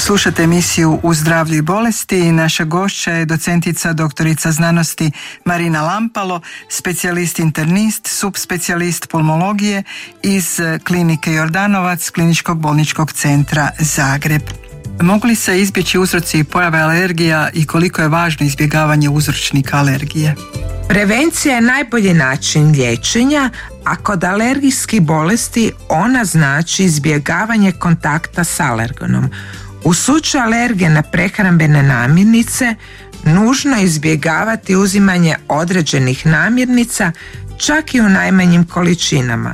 Slušate emisiju U zdravlju i bolesti i naša gošća je docentica doktorica znanosti Marina Lampalo, specijalist internist, subspecijalist pulmologije iz klinike Jordanovac Kliničkog bolničkog centra Zagreb. Mogu li se izbjeći uzroci pojave alergija i koliko je važno izbjegavanje uzročnika alergije? Prevencija je najbolji način liječenja, a kod alergijskih bolesti ona znači izbjegavanje kontakta s alergenom. U slučaju alergije na prehrambene namirnice nužno je izbjegavati uzimanje određenih namirnica, čak i u najmanjim količinama.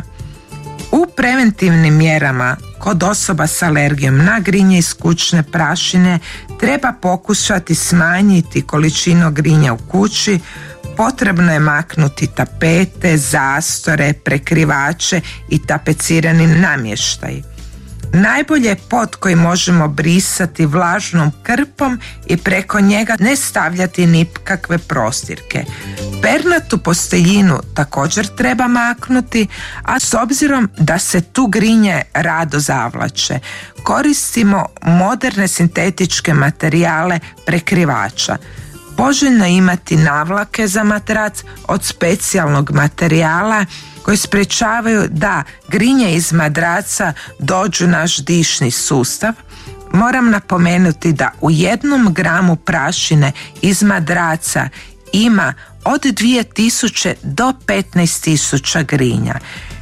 U preventivnim mjerama kod osoba s alergijom na grinje iz kućne prašine treba pokušati smanjiti količinu grinja u kući. Potrebno je maknuti tapete, zastore, prekrivače i tapecirani namještaj. Najbolje je pod koji možemo brisati vlažnom krpom i preko njega ne stavljati nikakve prostirke. Pernatu posteljinu također treba maknuti, a s obzirom da se tu grinje rado zavlače, koristimo moderne sintetičke materijale prekrivača. Poželjno je imati navlake za matrac od specijalnog materijala koji sprečavaju da grinje iz madraca dođu u naš dišni sustav. Moram napomenuti da u 1 gramu prašine iz madraca ima od 2000 do 15.000 grinja.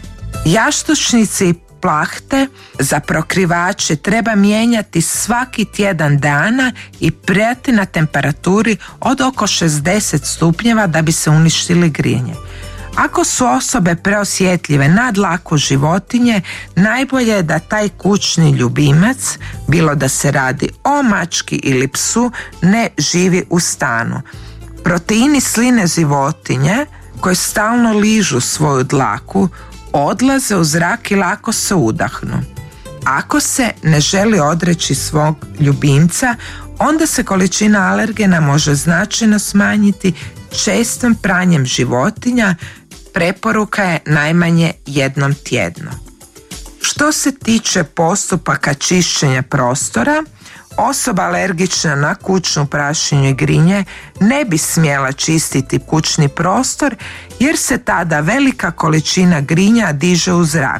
Jastučnice i plahte za prokrivače treba mijenjati svaki tjedan dana i prijati na temperaturi od oko 60 stupnjeva da bi se uništili grinje. Ako su osobe preosjetljive na dlaku životinje, najbolje je da taj kućni ljubimac, bilo da se radi o mački ili psu, ne živi u stanu. Proteini sline životinje koje stalno ližu svoju dlaku odlaze u zrak i lako se udahnu. Ako se ne želi odreći svog ljubimca, onda se količina alergena može značajno smanjiti čestim pranjem životinja. Preporuka je najmanje 1 tjedno. Što se tiče postupaka čišćenja prostora, osoba alergična na kućnu prašinu i grinje ne bi smjela čistiti kućni prostor jer se tada velika količina grinja diže u zrak.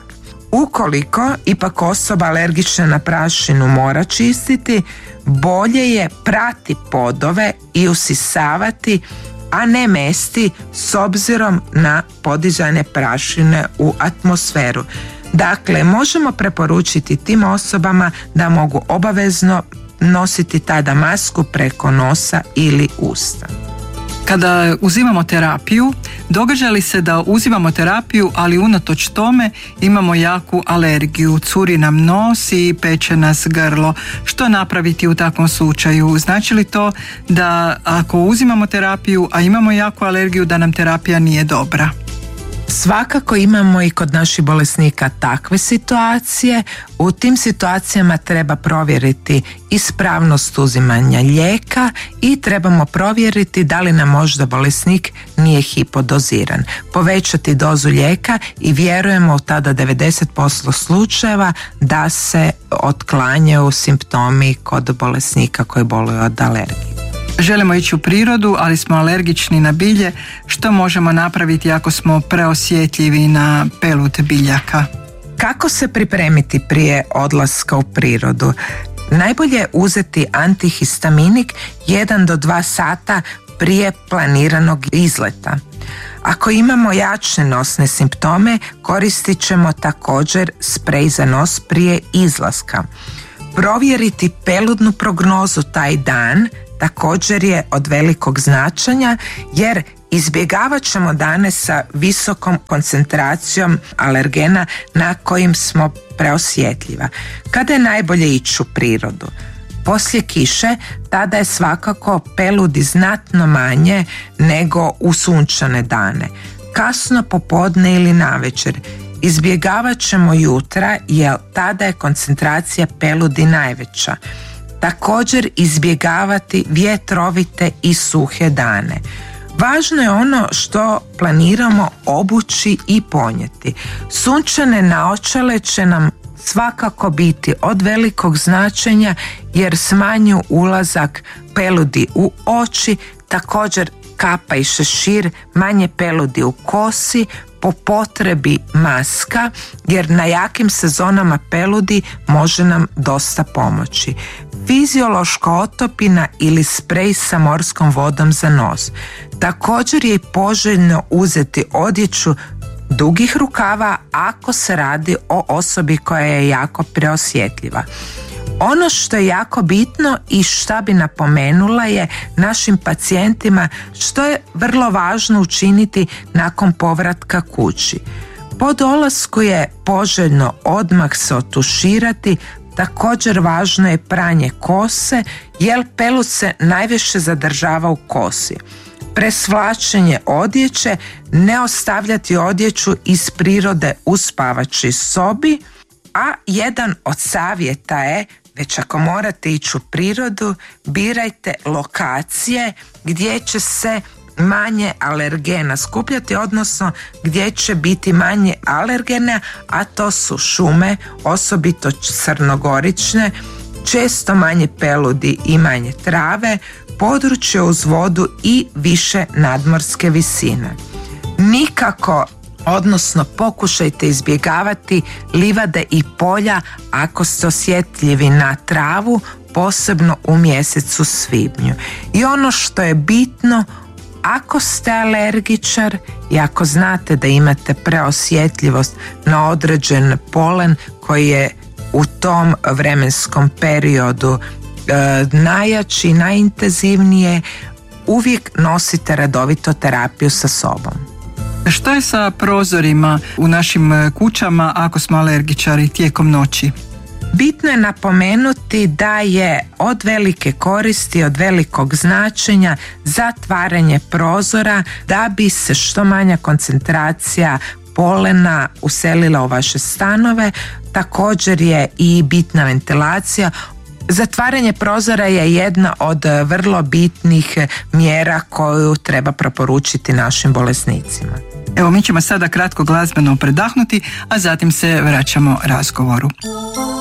Ukoliko ipak osoba alergična na prašinu mora čistiti, bolje je prati podove i usisavati, a ne mesti s obzirom na podizanje prašine u atmosferu. Dakle, možemo preporučiti tim osobama da mogu obavezno nositi tada masku preko nosa ili usta. Kada uzimamo terapiju, događa li se da uzimamo terapiju, ali unatoč tome imamo jaku alergiju, curi nam nos i peče nas grlo? Što napraviti u takvom slučaju? Znači li to da ako uzimamo terapiju, a imamo jaku alergiju, da nam terapija nije dobra? Svakako imamo i kod naših bolesnika takve situacije. U tim situacijama treba provjeriti ispravnost uzimanja lijeka i trebamo provjeriti da li nam možda bolesnik nije hipodoziran. Povećati dozu lijeka i vjerujemo u tada 90% slučajeva da se otklanjaju simptomi kod bolesnika koji boluju od alergije. Želimo ići u prirodu, ali smo alergični na bilje. Što možemo napraviti ako smo preosjetljivi na pelut biljaka? Kako se pripremiti prije odlaska u prirodu? Najbolje je uzeti antihistaminik 1 do 2 sata prije planiranog izleta. Ako imamo jače nosne simptome, koristit ćemo također sprej za nos prije izlaska. Provjeriti peludnu prognozu taj dan također je od velikog značenja jer izbjegavat ćemo dane sa visokom koncentracijom alergena na kojim smo preosjetljiva. Kada je najbolje ići u prirodu? Poslije kiše, tada je svakako peludi znatno manje nego u sunčane dane. Kasno popodne ili navečer izbjegavat ćemo jutra jer tada je koncentracija peludi najveća. Također izbjegavati vjetrovite i suhe dane. Važno je ono što planiramo obući i ponijeti. Sunčane naočale će nam svakako biti od velikog značenja jer smanjuju ulazak peludi u oči, također kapa i šešir, manje peludi u kosi, po potrebi maska jer na jakim sezonama peludi može nam dosta pomoći. Fiziološka otopina ili sprej sa morskom vodom za nos. Također je i poželjno uzeti odjeću dugih rukava ako se radi o osobi koja je jako preosjetljiva. Ono što je jako bitno i šta bi napomenula je našim pacijentima što je vrlo važno učiniti nakon povratka kući. Po dolasku je poželjno odmah se otuširati, također važno je pranje kose jer pelud se najviše zadržava u kosi. Presvlačenje odjeće, ne ostavljati odjeću iz prirode u spavačoj sobi, a jedan od savjeta je, već ako morate ići u prirodu, birajte lokacije gdje će se manje alergena skupljati, odnosno gdje će biti manje alergena, a to su šume, osobito crnogorične, često manje peludi i manje trave, područje uz vodu i više nadmorske visine. Nikako, odnosno pokušajte izbjegavati livade i polja ako ste osjetljivi na travu, posebno u mjesecu svibnju. I ono što je bitno, ako ste alergičar i ako znate da imate preosjetljivost na određen polen koji je u tom vremenskom periodu najjači, najintenzivnije, uvijek nosite redovito terapiju sa sobom. Što je sa prozorima u našim kućama ako smo alergičari tijekom noći? Bitno je napomenuti da je od velike koristi, od velikog značenja zatvaranje prozora da bi se što manja koncentracija polena uselila u vaše stanove. Također je i bitna ventilacija. Zatvaranje prozora je jedna od vrlo bitnih mjera koju treba preporučiti našim bolesnicima. Evo, mi ćemo sada kratko glazbeno predahnuti, a zatim se vraćamo razgovoru.